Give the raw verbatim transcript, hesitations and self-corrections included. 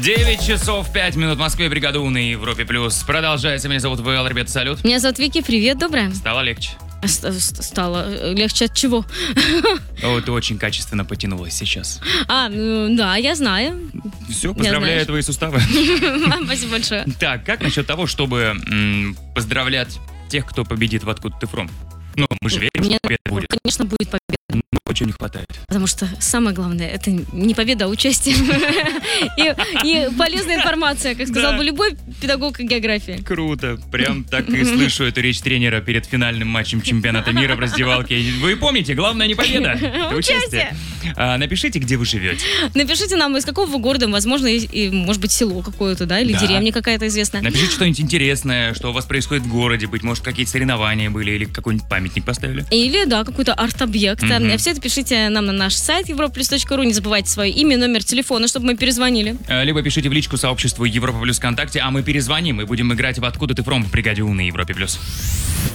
девять часов пять минут в Москве, бригада У на Европе Плюс. Продолжается. Меня зовут ВЛ, ребята, салют. Меня зовут Вики, привет, доброе. Стало легче? Ст- ст- Стало легче от чего? О, ты очень качественно потянулась сейчас. А, ну, да, я знаю. Все, поздравляю знаю. твои суставы. Спасибо большое. Так, как насчет того, чтобы м, поздравлять тех, кто победит в «Откуда ты фром»? Ну, мы же верим, Мне, что победа будет. конечно, будет победа. Но чего не хватает? Потому что самое главное, это не победа, а участие. И, и полезная информация, как сказал Да. бы любой педагог географии. Круто. Прям так и слышу эту речь тренера перед финальным матчем чемпионата мира в раздевалке. Вы помните, главное не победа, это участие. А, напишите, где вы живете. Напишите нам, из какого вы города, возможно, и, и, может быть, село какое-то, да, или Да. деревня какая-то известная. Напишите что-нибудь интересное, что у вас происходит в городе. Быть может, какие-то соревнования были или какой-нибудь памятник поставили. Или, да, какой-то арт-объект. Мгм. Все это пишите нам на наш сайт европа точка ру. Не забывайте свое имя, номер телефона, чтобы мы перезвонили. А, Либо пишите в личку сообществу Европа Плюс ВКонтакте, а мы перезвоним и будем играть в «Откуда ты фром» в бригаде У на Европе Плюс.